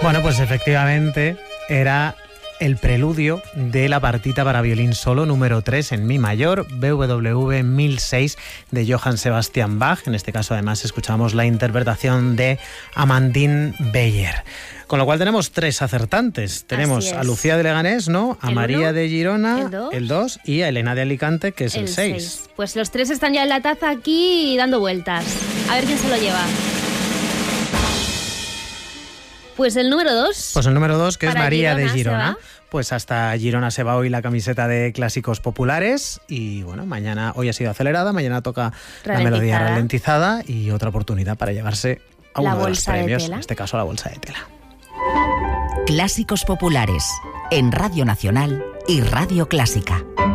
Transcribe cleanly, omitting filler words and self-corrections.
Bueno, pues efectivamente era el preludio de la partita para violín solo número 3 en mi mayor, BWV 1006 de Johann Sebastian Bach. En este caso además escuchamos la interpretación de Amandine Beyer. Con lo cual tenemos 3 acertantes. Tenemos a Lucía de Leganés, ¿no? A María de Girona, el 2, y a Elena de Alicante, que es el 6. Pues los 3 están ya en la taza aquí dando vueltas. A ver quién se lo lleva. Pues el número 2. Pues el número 2, que es María de Girona. Pues hasta Girona se va hoy la camiseta de clásicos populares y bueno, hoy ha sido acelerada, mañana toca la melodía ralentizada y otra oportunidad para llevarse a uno de los premios, en este caso la bolsa de tela. Clásicos populares en Radio Nacional y Radio Clásica.